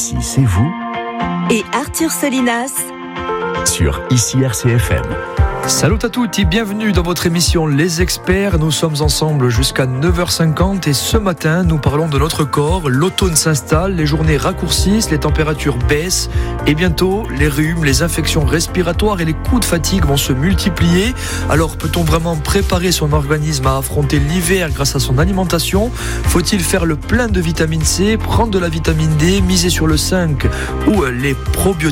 Si c'est vous et Arthur Solinas sur Ici RCFM. Salut à tous et bienvenue dans votre émission Les Experts. Nous sommes ensemble jusqu'à 9h50 et ce matin, nous parlons de notre corps. L'automne s'installe, les journées raccourcissent, les températures baissent et bientôt, les rhumes, les infections respiratoires et les coups de fatigue vont se multiplier. Alors, peut-on vraiment préparer son organisme à affronter l'hiver grâce à son alimentation ? Faut-il faire le plein de vitamine C, prendre de la vitamine D, miser sur le 5 ou les probiotiques ?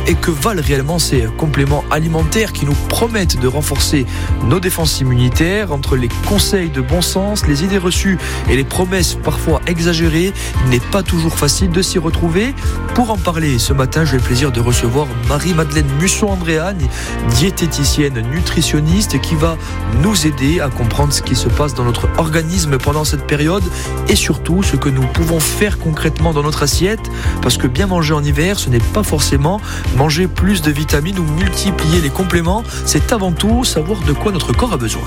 Et que valent réellement ces compléments alimentaires qui nous promettent de renforcer nos défenses immunitaires? Entre les conseils de bon sens, les idées reçues et les promesses parfois exagérées, il n'est pas toujours facile de s'y retrouver. Pour en parler, ce matin, j'ai le plaisir de recevoir Marie-Madeleine Musson-Andréani, diététicienne nutritionniste qui va nous aider à comprendre ce qui se passe dans notre organisme pendant cette période et surtout ce que nous pouvons faire concrètement dans notre assiette, parce que bien manger en hiver, ce n'est pas forcément manger plus de vitamines ou multiplier les compléments, c'est avant tout savoir de quoi notre corps a besoin.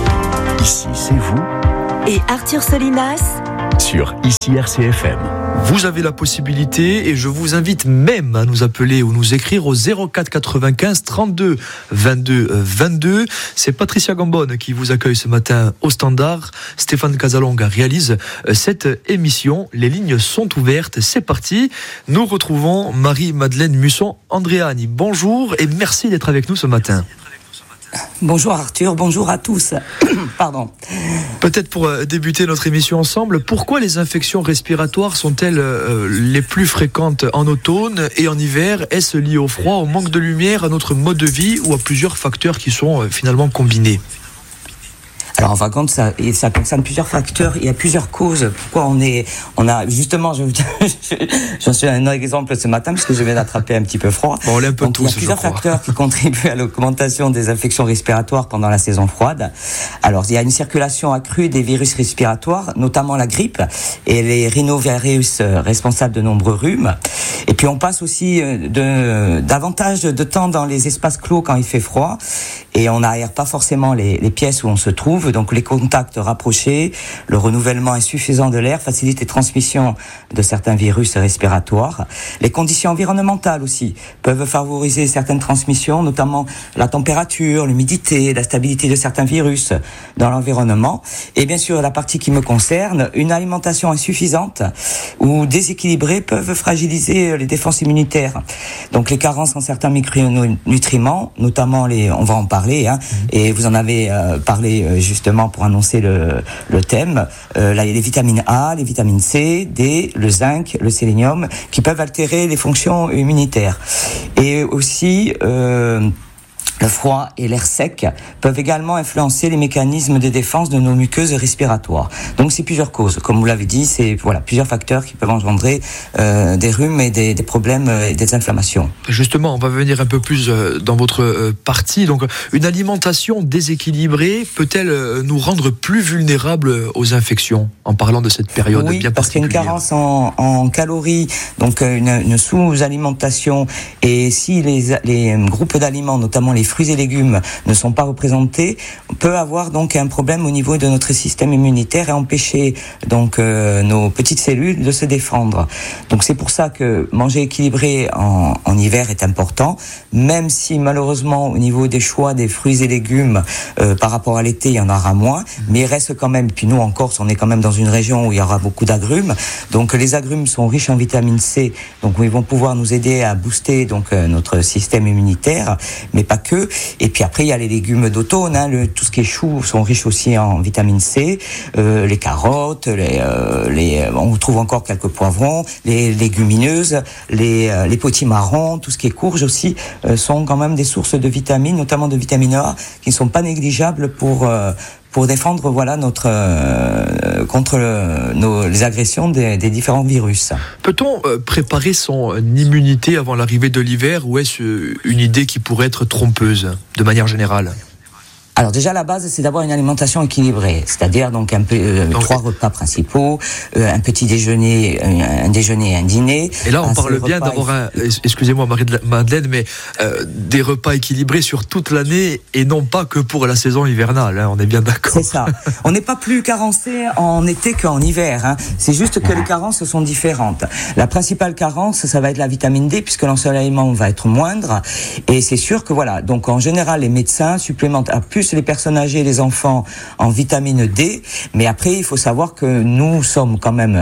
Ici c'est vous et Arthur Solinas sur Ici RCFM. Vous avez la possibilité et je vous invite même à nous appeler ou nous écrire au 04 95 32 22 22. C'est Patricia Gambone qui vous accueille ce matin au standard. Stéphane Casalonga réalise cette émission. Les lignes sont ouvertes. C'est parti. Nous retrouvons Marie-Madeleine Musson-Andréani. Bonjour et merci d'être avec nous ce matin. Bonjour Arthur, bonjour à tous. Pardon. Peut-être pour débuter notre émission ensemble, pourquoi les infections respiratoires sont-elles les plus fréquentes en automne et en hiver ? Est-ce lié au froid, au manque de lumière, à notre mode de vie ou à plusieurs facteurs qui sont finalement combinés ? Alors en fin de compte, ça concerne plusieurs facteurs. Il y a plusieurs causes. Pourquoi on a justement, j'en suis un exemple ce matin parce que je viens d'attraper un petit peu froid. Bon, on est un peu donc, tous, il y a plusieurs facteurs qui contribuent à l'augmentation des infections respiratoires pendant la saison froide. Alors il y a une circulation accrue des virus respiratoires, notamment la grippe et les rhinovirus responsables de nombreux rhumes. Et puis on passe aussi davantage de temps dans les espaces clos quand il fait froid et on n'aère pas forcément les pièces où on se trouve. Donc les contacts rapprochés, le renouvellement insuffisant de l'air facilite les transmissions de certains virus respiratoires. Les conditions environnementales aussi peuvent favoriser certaines transmissions, notamment la température, l'humidité, la stabilité de certains virus dans l'environnement. Et bien sûr, la partie qui me concerne, une alimentation insuffisante ou déséquilibrée peuvent fragiliser les défenses immunitaires. Donc les carences en certains micronutriments, notamment on va en parler, et vous en avez parlé justement pour annoncer le thème, les vitamines A, les vitamines C, D, le zinc, le sélénium, qui peuvent altérer les fonctions immunitaires. Et aussi, le froid et l'air sec peuvent également influencer les mécanismes de défense de nos muqueuses respiratoires. Donc c'est plusieurs causes. Comme vous l'avez dit, c'est plusieurs facteurs qui peuvent engendrer des rhumes et des problèmes et des inflammations. Justement, on va venir un peu plus dans votre partie. Donc, une alimentation déséquilibrée peut-elle nous rendre plus vulnérables aux infections en parlant de cette période bien particulière ? Oui, parce qu'il y a une carence en calories, donc une sous-alimentation. Et si les groupes d'aliments, notamment les fruits et légumes, ne sont pas représentés, on peut avoir donc un problème au niveau de notre système immunitaire et empêcher donc nos petites cellules de se défendre. Donc c'est pour ça que manger équilibré en hiver est important, même si malheureusement au niveau des choix des fruits et légumes par rapport à l'été il y en aura moins, mais il reste quand même, puis nous en Corse on est quand même dans une région où il y aura beaucoup d'agrumes, donc les agrumes sont riches en vitamine C, donc ils vont pouvoir nous aider à booster donc notre système immunitaire, mais pas que. Et puis après il y a les légumes d'automne, tout ce qui est choux sont riches aussi en vitamine C, les carottes, on trouve encore quelques poivrons, les légumineuses, les potimarrons, tout ce qui est courge aussi sont quand même des sources de vitamines, notamment de vitamine A, qui ne sont pas négligeables pour défendre contre les agressions des différents virus. Peut-on préparer son immunité avant l'arrivée de l'hiver ou est-ce une idée qui pourrait être trompeuse de manière générale ? Alors déjà la base c'est d'avoir une alimentation équilibrée, c'est-à-dire donc 3 repas principaux, un petit déjeuner, un déjeuner et un dîner. Et là on parle bien d'avoir excusez-moi Madeleine, mais des repas équilibrés sur toute l'année et non pas que pour la saison hivernale, hein, on est bien d'accord. C'est ça. On n'est pas plus carencé en été qu'en hiver, hein. C'est juste que les carences sont différentes. La principale carence, ça va être la vitamine D puisque l'ensoleillement va être moindre et c'est sûr que voilà, donc en général les médecins supplémentent à plus les personnes âgées et les enfants en vitamine D, mais après il faut savoir que nous sommes quand même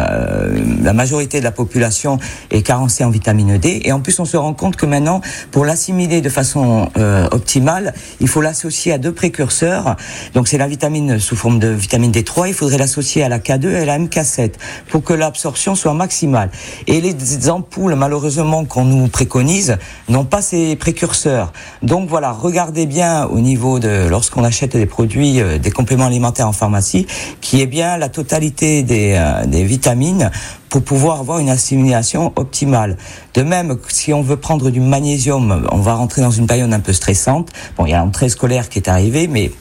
la majorité de la population est carencée en vitamine D et en plus on se rend compte que maintenant pour l'assimiler de façon optimale, il faut l'associer à 2 précurseurs. Donc c'est la vitamine sous forme de vitamine D3, il faudrait l'associer à la K2 et à la MK7 pour que l'absorption soit maximale. Et les ampoules malheureusement qu'on nous préconise n'ont pas ces précurseurs. Donc voilà, regardez bien au niveau de lorsqu'on achète des produits, des compléments alimentaires en pharmacie, qui est bien la totalité des vitamines pour pouvoir avoir une assimilation optimale. De même, si on veut prendre du magnésium, on va rentrer dans une période un peu stressante. Bon, il y a la rentrée scolaire qui est arrivée, mais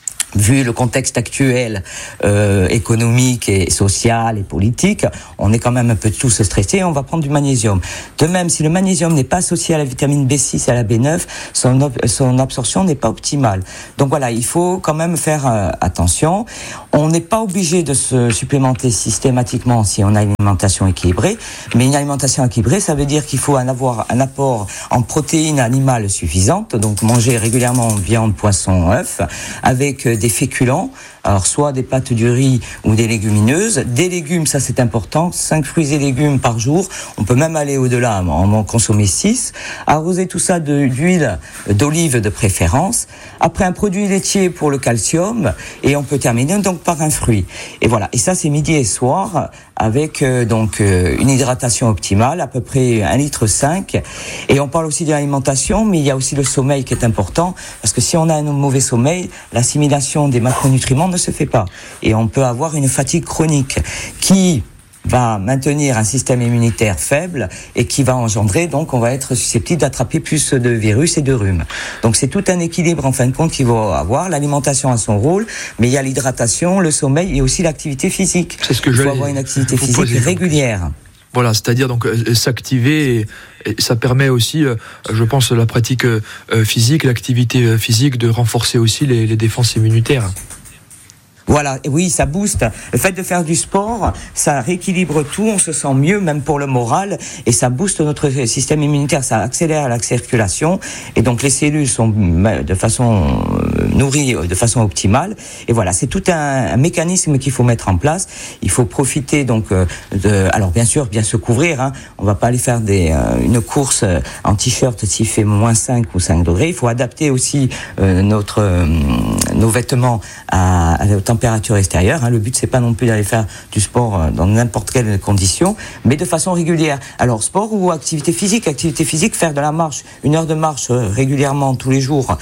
vu le contexte actuel économique et social et politique, on est quand même un peu tous stressés, on va prendre du magnésium. De même, si le magnésium n'est pas associé à la vitamine B6 et à la B9, son absorption n'est pas optimale. Donc voilà, il faut quand même faire attention. On n'est pas obligé de se supplémenter systématiquement si on a une alimentation équilibrée, mais une alimentation équilibrée, ça veut dire qu'il faut avoir un apport en protéines animales suffisantes, donc manger régulièrement viande, poisson, œufs, avec des féculents, alors soit des pâtes du riz ou des légumineuses, des légumes, ça c'est important, 5 fruits et légumes par jour, on peut même aller au-delà, en consommer 6, arroser tout ça d'huile d'olive de préférence, après un produit laitier pour le calcium, et on peut terminer donc par un fruit. Et voilà, et ça c'est midi et soir, avec une hydratation optimale, à peu près 1,5 litre. Et on parle aussi de l'alimentation, mais il y a aussi le sommeil qui est important, parce que si on a un mauvais sommeil, l'assimilation des macronutriments ne se fait pas. Et on peut avoir une fatigue chronique qui va maintenir un système immunitaire faible et qui va engendrer, donc on va être susceptible d'attraper plus de virus et de rhumes. Donc c'est tout un équilibre en fin de compte qu'il va avoir. L'alimentation a son rôle, mais il y a l'hydratation, le sommeil et aussi l'activité physique. C'est ce que il faut avoir une activité physique régulière. Voilà, c'est-à-dire donc s'activer, et ça permet aussi, je pense, la pratique physique, l'activité physique, de renforcer aussi les défenses immunitaires. Voilà, oui, ça booste. Le fait de faire du sport, ça rééquilibre tout, on se sent mieux, même pour le moral, et ça booste notre système immunitaire, ça accélère la circulation, et donc les cellules sont de façon nourries de façon optimale. Et voilà, c'est tout un mécanisme qu'il faut mettre en place. Il faut profiter donc alors bien sûr, bien se couvrir, hein. On va pas aller faire une course en t-shirt s'il fait moins 5 ou 5 degrés. Il faut adapter aussi nos vêtements à la température extérieure, hein. Le but c'est pas non plus d'aller faire du sport dans n'importe quelle condition, mais de façon régulière. Alors sport ou activité physique, faire de la marche, 1 heure de marche régulièrement tous les jours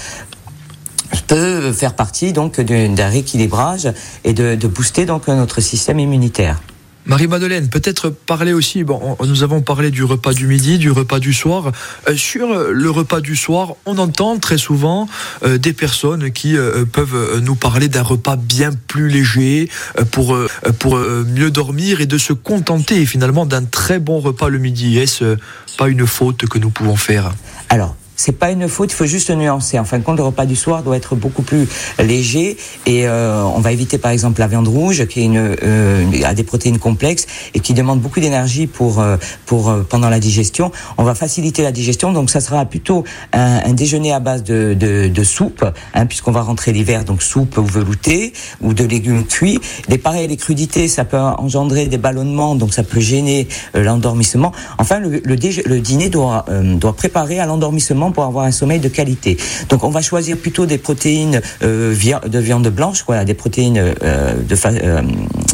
peut faire partie donc d'un rééquilibrage et de booster donc notre système immunitaire. Marie-Madeleine, peut-être parler aussi, nous avons parlé du repas du midi, du repas du soir. Sur le repas du soir, on entend très souvent des personnes qui peuvent nous parler d'un repas bien plus léger pour mieux dormir et de se contenter finalement d'un très bon repas le midi. Est-ce pas une faute que nous pouvons faire ? Alors, c'est pas une faute, il faut juste nuancer. En fin de compte, le repas du soir doit être beaucoup plus léger et on va éviter par exemple la viande rouge qui a des protéines complexes et qui demande beaucoup d'énergie pour pendant la digestion. On va faciliter la digestion, donc ça sera plutôt un déjeuner à base de soupe, hein, puisqu'on va rentrer l'hiver, donc soupe ou velouté ou de légumes cuits. Les crudités, ça peut engendrer des ballonnements, donc ça peut gêner l'endormissement. Enfin, le dîner doit préparer à l'endormissement pour avoir un sommeil de qualité. Donc on va choisir plutôt des protéines de viande blanche, voilà, des protéines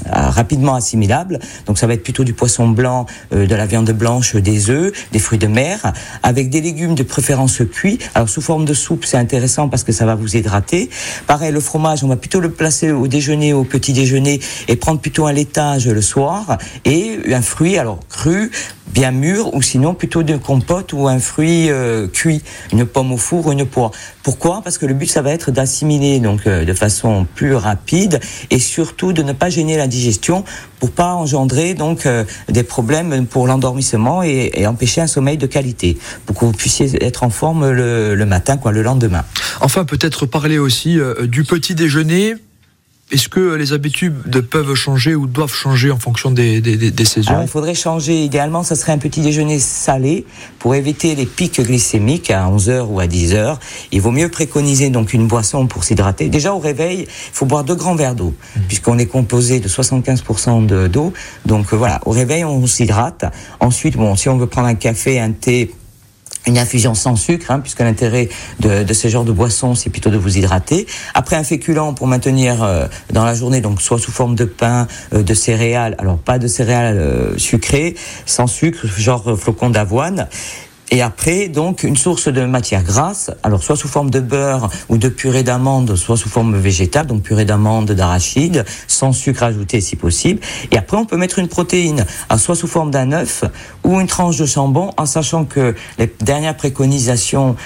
rapidement assimilable. Donc ça va être plutôt du poisson blanc, de la viande blanche, des œufs, des fruits de mer, avec des légumes de préférence cuits. Alors sous forme de soupe, c'est intéressant parce que ça va vous hydrater. Pareil, le fromage, on va plutôt le placer au déjeuner, au petit déjeuner, et prendre plutôt un laitage le soir, et un fruit, alors cru, bien mûr, ou sinon plutôt de compote ou un fruit cuit, une pomme au four ou une poire. Pourquoi ? Parce que le but, ça va être d'assimiler donc de façon plus rapide, et surtout de ne pas gêner la digestion pour pas engendrer donc des problèmes pour l'endormissement et empêcher un sommeil de qualité, pour que vous puissiez être en forme le matin, le lendemain. Enfin, peut-être parler aussi du petit déjeuner. Est-ce que les habitudes peuvent changer ou doivent changer en fonction des saisons ? Alors, il faudrait changer. Idéalement, ça serait un petit déjeuner salé pour éviter les pics glycémiques à 11h ou à 10h. Il vaut mieux préconiser donc une boisson pour s'hydrater. Déjà, au réveil, il faut boire 2 grands verres d'eau, puisqu'on est composé de 75% d'eau. Donc voilà, au réveil, on s'hydrate. Ensuite, si on veut prendre un café, un thé, une infusion sans sucre, puisque l'intérêt de ce genre de boisson, c'est plutôt de vous hydrater. Après, un féculent pour maintenir dans la journée, donc soit sous forme de pain, de céréales, alors pas de céréales sucrées, sans sucre, genre flocons d'avoine. Et après, donc, une source de matière grasse, alors soit sous forme de beurre ou de purée d'amande, soit sous forme végétale, donc purée d'amande, d'arachide, sans sucre ajouté si possible. Et après, on peut mettre une protéine, soit sous forme d'un œuf ou une tranche de jambon, en sachant que les dernières préconisations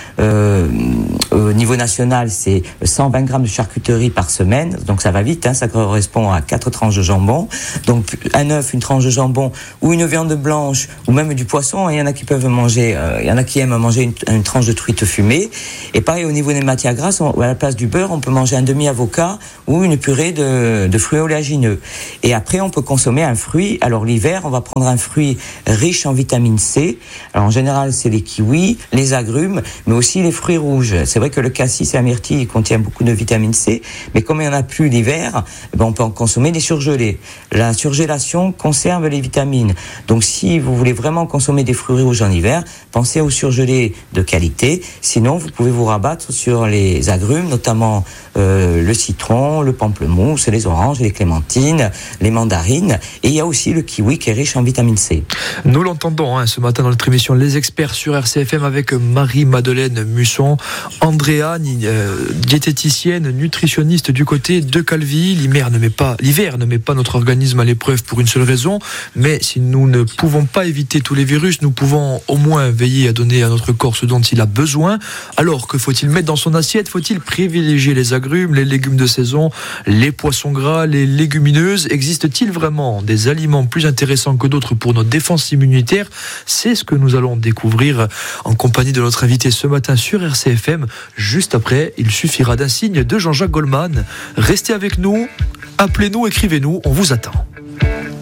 au niveau national, c'est 120 grammes de charcuterie par semaine, donc ça va vite, ça correspond à 4 tranches de jambon. Donc un œuf, une tranche de jambon ou une viande blanche ou même du poisson, il y en a qui peuvent manger... Il y en a qui aiment manger une tranche de truite fumée. Et pareil, au niveau des matières grasses, à la place du beurre, on peut manger un demi-avocat ou une purée de fruits oléagineux. Et après, on peut consommer un fruit. Alors l'hiver, on va prendre un fruit riche en vitamine C. Alors en général, c'est les kiwis, les agrumes, mais aussi les fruits rouges. C'est vrai que le cassis et la myrtille contient beaucoup de vitamine C, mais comme il n'y en a plus l'hiver, on peut en consommer des surgelés. La surgélation conserve les vitamines. Donc si vous voulez vraiment consommer des fruits rouges en hiver, pensez aux surgelés de qualité. Sinon, vous pouvez vous rabattre sur les agrumes, notamment le citron, le pamplemousse, les oranges, les clémentines, les mandarines. Et il y a aussi le kiwi qui est riche en vitamine C. Nous l'entendons ce matin dans notre émission Les Experts sur RCFM avec Marie-Madeleine Musson, Andrea, diététicienne, nutritionniste du côté de Calvi. L'hiver ne met pas notre organisme à l'épreuve pour une seule raison, mais si nous ne pouvons pas éviter tous les virus, nous pouvons au moins veiller à donner à notre corps ce dont il a besoin. Alors, que faut-il mettre dans son assiette ? Faut-il privilégier les agrumes, les légumes de saison, les poissons gras, les légumineuses ? Existe-t-il vraiment des aliments plus intéressants que d'autres pour notre défense immunitaire ? C'est ce que nous allons découvrir en compagnie de notre invité ce matin sur RCFM. Juste après, il suffira d'un signe de Jean-Jacques Goldman. Restez avec nous, appelez-nous, écrivez-nous, on vous attend.